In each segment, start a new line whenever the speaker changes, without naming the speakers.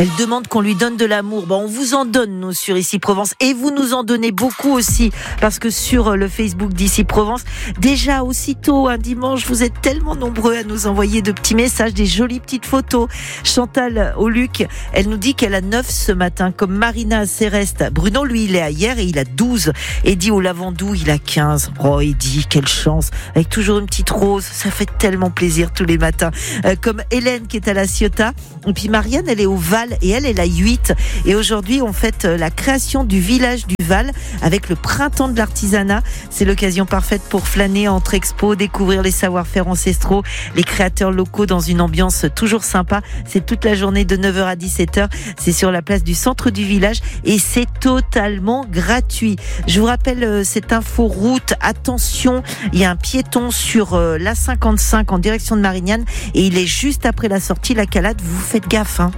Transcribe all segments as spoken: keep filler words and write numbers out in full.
Elle demande qu'on lui donne de l'amour. Bon, on vous en donne, nous, sur Ici Provence. Et vous nous en donnez beaucoup aussi. Parce que sur le Facebook d'Ici Provence, déjà aussitôt, un dimanche, vous êtes tellement nombreux à nous envoyer de petits messages, des jolies petites photos. Chantal Auluc, elle nous dit qu'elle a neuf ce matin, comme Marina à Céreste. Bruno, lui, il est à hier et il a douze. Eddie au Lavandou, il a quinze. Oh, Eddie, quelle chance. Avec toujours une petite rose. Ça fait tellement plaisir tous les matins. Euh, comme Hélène qui est à la Ciotat. Et puis Marianne, elle est au Val et elle, elle a huit. Et aujourd'hui, on fête la création du village du Val avec le printemps de l'artisanat. C'est l'occasion parfaite pour flâner entre expos, découvrir les savoir-faire ancestraux, les créateurs locaux dans une ambiance toujours sympa. C'est toute la journée de neuf heures à dix-sept heures. C'est sur la place du centre du village et c'est totalement gratuit. Je vous rappelle euh, cette info route. Attention, il y a un piéton sur euh, l'A cinquante-cinq en direction de Marignane et il est juste après la sortie La Calade. Vous faites gaffe, hein.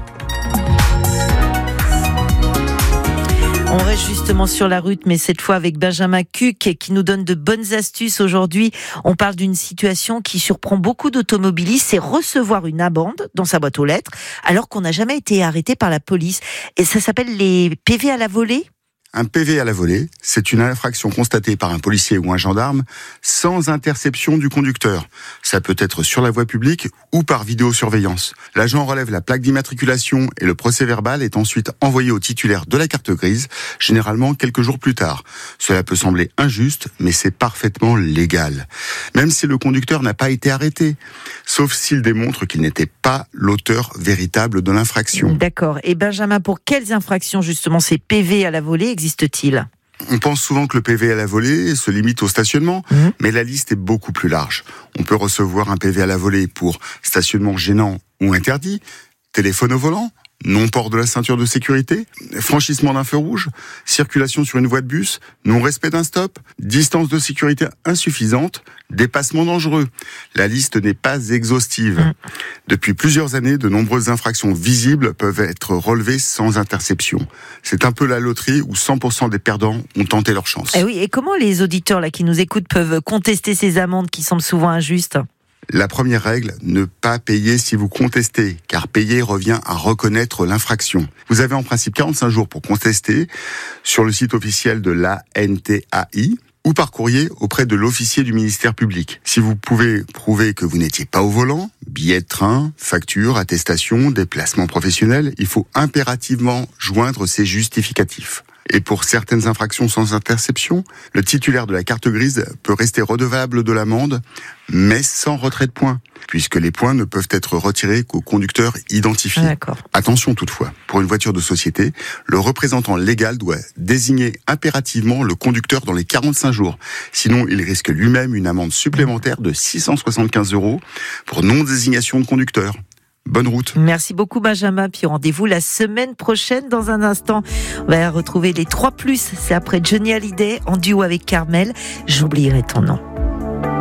On reste justement sur la route, mais cette fois avec Benjamin Cuc qui nous donne de bonnes astuces. Aujourd'hui, on parle d'une situation qui surprend beaucoup d'automobilistes, c'est recevoir une amende dans sa boîte aux lettres alors qu'on n'a jamais été arrêté par la police. Et ça s'appelle les P V à la volée.
Un P V à la volée, c'est une infraction constatée par un policier ou un gendarme sans interception du conducteur. Ça peut être sur la voie publique ou par vidéosurveillance. L'agent relève la plaque d'immatriculation et le procès-verbal est ensuite envoyé au titulaire de la carte grise, généralement quelques jours plus tard. Cela peut sembler injuste, mais c'est parfaitement légal. Même si le conducteur n'a pas été arrêté, sauf s'il démontre qu'il n'était pas l'auteur véritable de l'infraction.
D'accord. Et Benjamin, pour quelles infractions justement ces P V à la volée existe-t-il ?
On pense souvent que le P V à la volée se limite au stationnement, mmh. mais la liste est beaucoup plus large. On peut recevoir un P V à la volée pour stationnement gênant ou interdit, téléphone au volant, non-port de la ceinture de sécurité, franchissement d'un feu rouge, circulation sur une voie de bus, non-respect d'un stop, distance de sécurité insuffisante, dépassement dangereux. La liste n'est pas exhaustive. Mmh. Depuis plusieurs années, de nombreuses infractions visibles peuvent être relevées sans interception. C'est un peu la loterie où cent pour cent des perdants ont tenté leur chance.
Et oui, et comment les auditeurs là qui nous écoutent peuvent contester ces amendes qui semblent souvent injustes ?
La première règle, ne pas payer si vous contestez, car payer revient à reconnaître l'infraction. Vous avez en principe quarante-cinq jours pour contester sur le site officiel de l'A N T A I ou par courrier auprès de l'officier du ministère public. Si vous pouvez prouver que vous n'étiez pas au volant, billet de train, facture, attestation, déplacement professionnel, il faut impérativement joindre ces justificatifs. Et pour certaines infractions sans interception, le titulaire de la carte grise peut rester redevable de l'amende, mais sans retrait de points, puisque les points ne peuvent être retirés qu'au conducteur identifié.
D'accord.
Attention toutefois, pour une voiture de société, le représentant légal doit désigner impérativement le conducteur dans les quarante-cinq jours. Sinon, il risque lui-même une amende supplémentaire de six cent soixante-quinze euros pour non-désignation de conducteur. Bonne route.
Merci beaucoup Benjamin, puis rendez-vous la semaine prochaine dans un instant. On va retrouver les trois plus, c'est après Johnny Hallyday en duo avec Carmel. J'oublierai ton nom.